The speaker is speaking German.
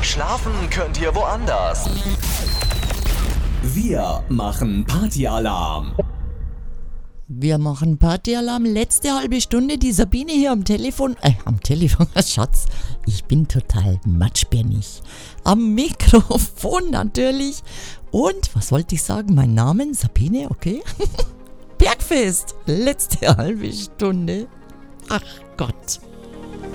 schlafen könnt ihr woanders. Wir machen Partyalarm. Wir machen Partyalarm. Letzte halbe Stunde, die Sabine hier am Telefon, Schatz, ich bin total matschbirnig. Am Mikrofon natürlich. Und, was wollte ich sagen? Mein Name, Sabine, okay. Bergfest, letzte halbe Stunde. Ach Gott.